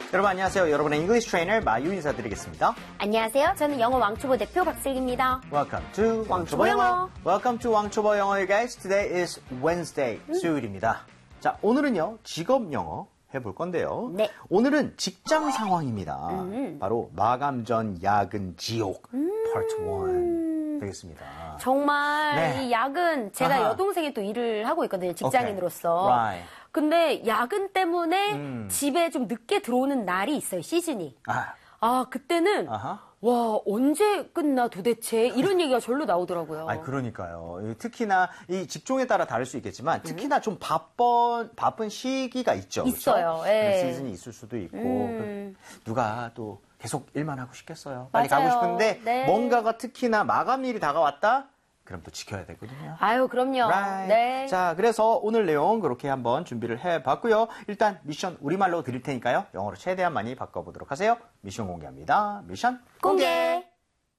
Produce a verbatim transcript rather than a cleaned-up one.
여러분 안녕하세요. 여러분의 English 트레이너 마유 인사드리겠습니다. 안녕하세요. 저는 영어 왕초보 대표 박슬기입니다. Welcome to 왕초보 영어. Welcome to 왕초보 영어, guys. Today is Wednesday, 음. 수요일입니다. 자, 오늘은요 직업 영어 해볼 건데요. 네. 오늘은 직장 상황입니다. 음. 바로 마감 전 야근 지옥 음. Part 일 되겠습니다. 정말 네. 이 야근 제가 아하. 여동생이 또 일을 하고 있거든요. 직장인으로서. Okay. Right. 근데 야근 때문에 음. 집에 좀 늦게 들어오는 날이 있어요. 시즌이. 아, 아 그때는 아하. 와 언제 끝나 도대체 이런 얘기가 절로 나오더라고요. 아니, 그러니까요. 특히나 이 직종에 따라 다를 수 있겠지만 특히나 좀 바쁜 바쁜 시기가 있죠. 있어요. 그렇죠? 예. 시즌이 있을 수도 있고 음. 누가 또 계속 일만 하고 싶겠어요. 빨리 맞아요. 가고 싶은데 네. 뭔가가 특히나 마감일이 다가왔다? 그럼 또 지켜야 되거든요. 아유 그럼요. Right. 네. 자, 그래서 오늘 내용 그렇게 한번 준비를 해봤고요. 일단 미션 우리말로 드릴 테니까요. 영어로 최대한 많이 바꿔보도록 하세요. 미션 공개합니다. 미션 공개.